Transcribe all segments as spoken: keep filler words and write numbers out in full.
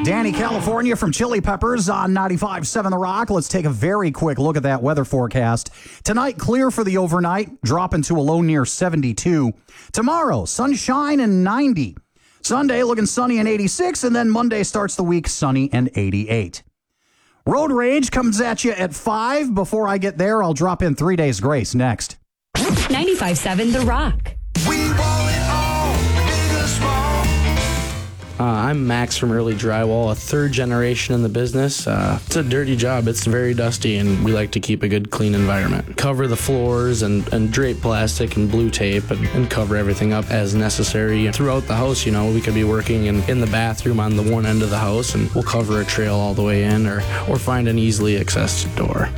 Danny, California from Chili Peppers on ninety-five point seven The Rock. Let's take a very quick look at that weather forecast. Tonight, clear for the overnight, dropping to a low near seventy-two. Tomorrow, sunshine and ninety. Sunday, looking sunny and eighty-six, and then Monday starts the week sunny and eighty-eight. Road rage comes at you at five. Before I get there, I'll drop in three days grace next. ninety-five point seven The Rock. We want it all, big or small. Uh, I'm Max from Early Drywall, a third generation in the business. Uh, it's a dirty job. It's very dusty, and we like to keep a good, clean environment. Cover the floors and, and drape plastic and blue tape and, and cover everything up as necessary. Throughout the house, you know, we could be working in, in the bathroom on the one end of the house, and we'll cover a trail all the way in or, or find an easily accessed door.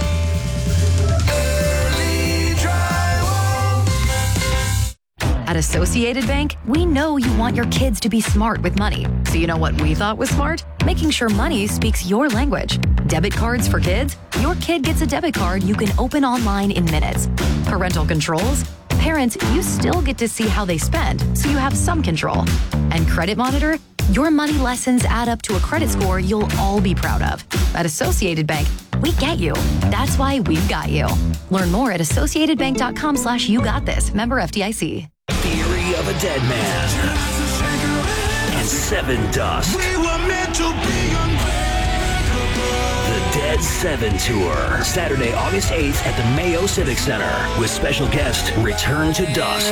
At Associated Bank, we know you want your kids to be smart with money. So you know what we thought was smart? Making sure money speaks your language. Debit cards for kids? Your kid gets a debit card you can open online in minutes. Parental controls? Parents, you still get to see how they spend, so you have some control. And Credit Monitor? Your money lessons add up to a credit score you'll all be proud of. At Associated Bank, we get you. That's why we've got you. Learn more at associatedbank.com slash you got this. Member F D I C. Theory of a Dead Man and Seven Dust. We were meant to be unbreakable. The Dead Seven Tour, Saturday, August eighth at the Mayo Civic Center with special guest Return to Dust.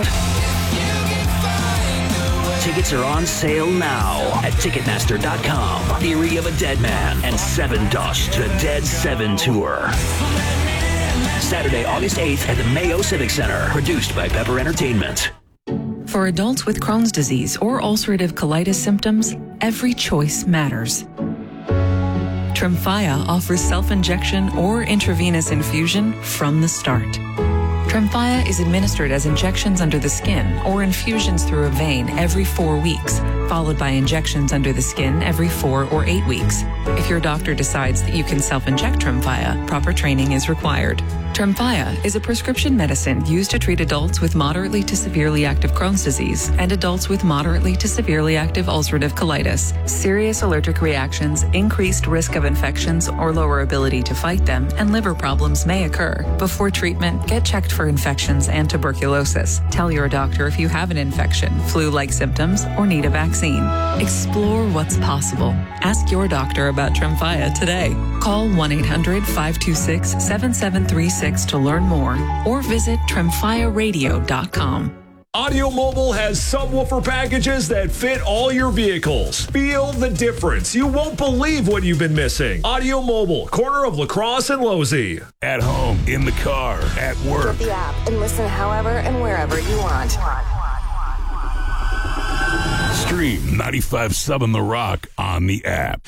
Tickets are on sale now at Ticketmaster dot com. Theory of a Dead Man and Seven Dust, the Dead Seven Tour. Saturday, August eighth at the Mayo Civic Center. Produced by Pepper Entertainment. For adults with Crohn's disease or ulcerative colitis symptoms, every choice matters. Tremfya offers self-injection or intravenous infusion from the start. Tremfya is administered as injections under the skin or infusions through a vein every four weeks, followed by injections under the skin every four or eight weeks. If your doctor decides that you can self-inject Tremfya, proper training is required. Tremfya is a prescription medicine used to treat adults with moderately to severely active Crohn's disease and adults with moderately to severely active ulcerative colitis. Serious allergic reactions, increased risk of infections or lower ability to fight them, and liver problems may occur. Before treatment, get checked for infections and tuberculosis. Tell your doctor if you have an infection, flu-like symptoms, or need a vaccine. Explore what's possible. Ask your doctor about Tremfya today. Call one eight hundred five two six seven seven three six to learn more or visit tremfya radio dot com. Audio Mobile has subwoofer packages that fit all your vehicles. Feel the difference. You won't believe what you've been missing. Audio Mobile, corner of La Crosse and Losey. At home, in the car, at work. Get the app and listen however and wherever you want. Stream ninety-five point seven The Rock on the app.